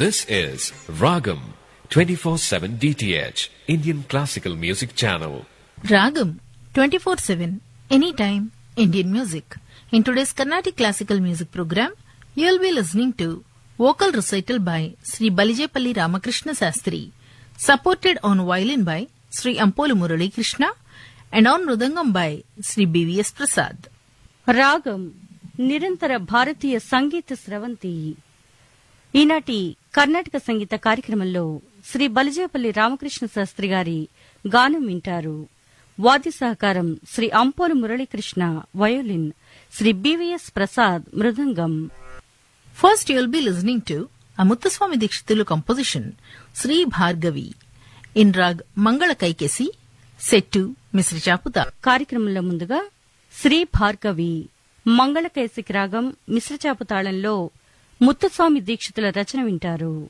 This is Ragam 24/7 DTH Indian Classical Music Channel. Ragam 24/7 Anytime Indian Music. In today's Carnatic Classical Music program, you will be listening to vocal recital by Sri Balijepalli Ramakrishna Sastri, supported on violin by Sri Ampolu Murali Krishna and on mridangam by Sri BVS Prasad. రాగం నిరంతర భారతీయ సంగీత స్రవంతి. ఈనాటి కర్ణాటక సంగీత కార్యక్రమంలో శ్రీ బలిజేపల్లి రామకృష్ణ శాస్త్రి గారి గానం వింటారు. వాద్య సహకారం Shri Ampolu Muralikrishna violin, Shri BVS Prasad mridangam. First you will be listening to a Muthuswami Dikshitulu composition, Sri Bhargavi, in rag Mangala Kaikesi, set to Misri Chaputa. కార్యక్రమంలో ముందుగా శ్రీ భార్గవి మంగళకైసికి రాగం మిశ్రచాపు తాళంలో ముత్తుస్వామి దీక్షితుల రచన వింటారు.